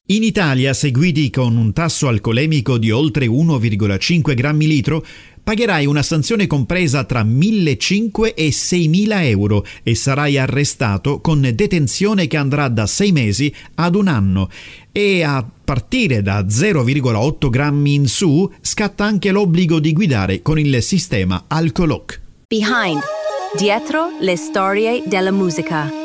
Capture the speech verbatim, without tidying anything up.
In Italia, se guidi con un tasso alcolemico di oltre uno virgola cinque grammi litro, pagherai una sanzione compresa tra millecinquecento e seimila euro e sarai arrestato con detenzione che andrà da sei mesi ad un anno. E a partire da zero virgola otto grammi in su scatta anche l'obbligo di guidare con il sistema Alcolock. Behind. Dietro le storie della musica.